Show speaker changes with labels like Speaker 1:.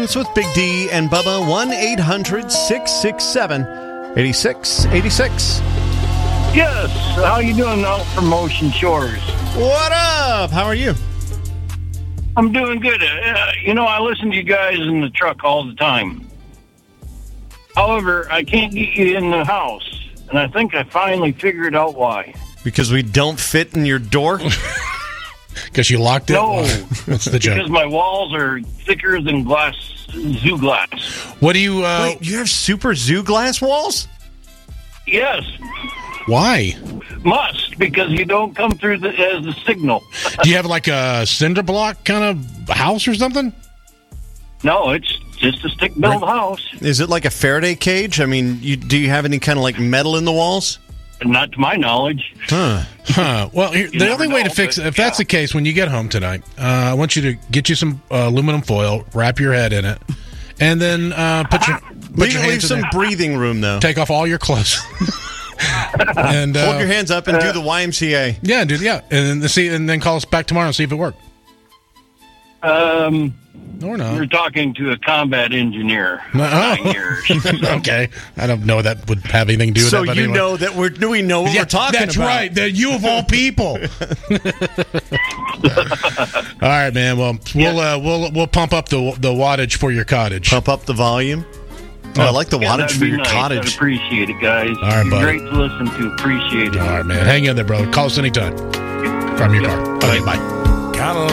Speaker 1: Mornings with Big D and Bubba. 1-800-667-8686.
Speaker 2: Yes. How you doing out from Ocean Shores?
Speaker 1: What up? How are you?
Speaker 2: I'm doing good. I listen to you guys in the truck all the time. However, I can't get you in the house, and I think I finally figured out why.
Speaker 1: Because we don't fit in your door?
Speaker 3: Because you locked it?
Speaker 2: No.
Speaker 3: What's the joke?
Speaker 2: Because my walls are thicker than zoo glass.
Speaker 3: What do you...
Speaker 1: Wait, you have super zoo glass walls?
Speaker 2: Yes.
Speaker 3: Why?
Speaker 2: Must, because you don't come through as a signal.
Speaker 3: Do you have like a cinder block kind of house or something?
Speaker 2: No, it's just a stick-built house.
Speaker 1: Is it like a Faraday cage? I mean, do you have any kind of like metal in the walls?
Speaker 2: Not to my knowledge.
Speaker 3: Well, the only way to fix it, if that's the case, when you get home tonight, I want you to get you some aluminum foil, wrap your head in it, and then put your
Speaker 1: Leave
Speaker 3: hands in
Speaker 1: some
Speaker 3: there.
Speaker 1: breathing room, though.
Speaker 3: Take off all your clothes. And
Speaker 1: hold your hands up and do the YMCA.
Speaker 3: Yeah, and then call us back tomorrow and see if it worked. Or not.
Speaker 2: You're talking to a combat engineer.
Speaker 3: 9
Speaker 2: years.
Speaker 3: Okay, I don't know that would have anything to do with
Speaker 1: so
Speaker 3: that. But
Speaker 1: you
Speaker 3: anyway.
Speaker 1: know that we know what we're talking
Speaker 3: that's
Speaker 1: about.
Speaker 3: That's right. That you of all people. All right, man. Well, we'll pump up the wattage for your cottage.
Speaker 1: Pump up the volume. Oh, I like the wattage
Speaker 2: that'd
Speaker 1: for
Speaker 2: be
Speaker 1: your
Speaker 2: nice.
Speaker 1: cottage.
Speaker 2: I'd appreciate it, guys.
Speaker 3: All right, buddy.
Speaker 2: Great to listen to. Appreciate it.
Speaker 3: All right, man. Hang in there, brother. Call us anytime from your car. Okay, bye.